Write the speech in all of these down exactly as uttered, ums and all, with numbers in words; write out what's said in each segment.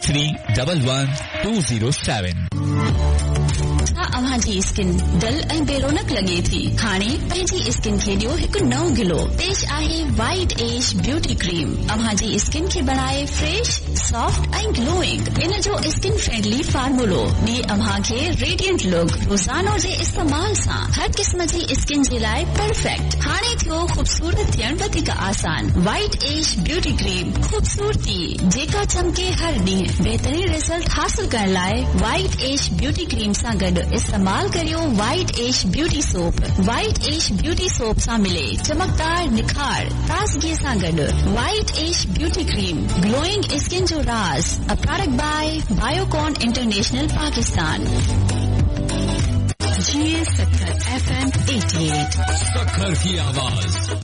three one one two zero seven. अव्हां जी skin dull ऐं बेरोनक लॻे थी हाणे पंहिंजी स्किन खे ॾियो हिकु नओं गिलो पेश आहे वाइट एज ब्यूटी क्रीम अव्हां जी स्किन खे बणाए फ्रेश सॉफ्ट ऐं ग्लोइंग इन जो स्किन फ्रेंडली फार्मूलो ॾिए अव्हां खे रेडियंट लुक रोज़ानो जे इस्तेमाल सां हर क़िस्म जी स्किन जे लाइ परफेक्ट हाणे थियो ख़ूबसूरत थियण वधीक आसान वाइट एज ब्यूटी क्रीम ख़ूबसूरती जेका चमके हर ॾींहुं बहितरीन रिज़ल्ट हासिल करण लाइ वाइट एज ब्यूटी क्रीम सां गॾु इस्तेमाल करियो white as beauty soap white as beauty soap सां मिले चमकदार निखार ताज़गी सां गॾु white as beauty cream glowing skin जो राज a product bye Biocon international Pakistan जी सत्तर F M eighty eight Sukkur की आवाज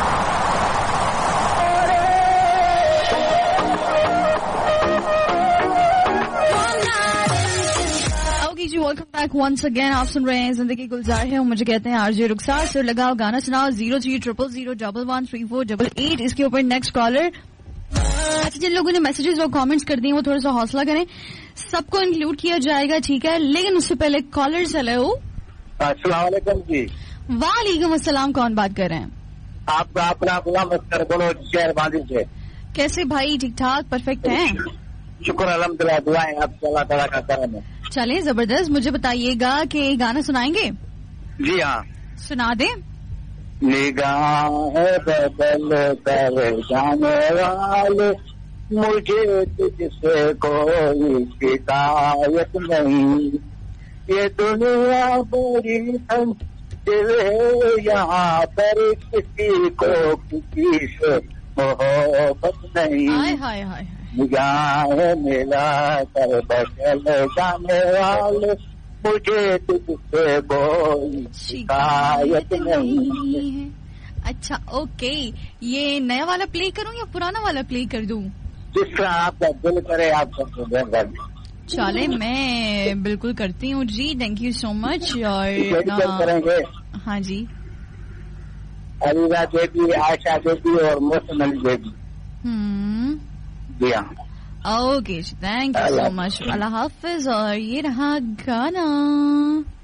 जी वेलकम बैक वंस अगेन आप सुन रहे हैं जिंदगी गुलजार है मुझे कहते हैं आरजे रुखसार सर लगाओ गाना सुनाओ zero three triple zero double one three four double eight इसके ऊपर नेक्स्ट कॉलर जिन लोगों ने मैसेजेस और कमेंट्स कर दिए वो थोड़ा सा हौसला करें सबको इंक्लूड किया जाएगा ठीक है लेकिन उससे पहले कॉलर्स हेलो अस्सलाम वालेकुम जी वालेकुम अस्सलाम कौन बात कर रहे हैं आप अपना गुलाम अख्तर बलोच शहर बांदी से कैसे भाई ठीक ठाक परफेक्ट हैं शुक्र अल्हम्दुलिल्लाह दुआएं आप अल्लाह ताला का करम है चलें जबरदस्त मुझे बताइएगा कि गाना सुनाएंगे जी हाँ सुना दे निगाहें बदल कर जाने वाले मुझे तुझसे कोई शिकायत नहीं ये दुनिया बड़ी संजीव है यहाँ पर किसी को किसी से मोहब्बत नहीं हाय हाय हाय निगाहें मिला कर बदल जाने वाले मुझे तुझसे कोई शिकायत नहीं है। अच्छा ओके ये नया वाला प्ले करूं या पुराना वाला प्ले कर दूं जिस तरह आपका दिल करे आप सब चले मैं बिल्कुल करती हूँ जी थैंक यू सो मच और करेंगे हाँ जी अलीजा बेबी आयशा बेबी और मौसम अली बेबी हम्म जी हाँ okay thank you so much अल्लाह हाफिज और ये रहा गाना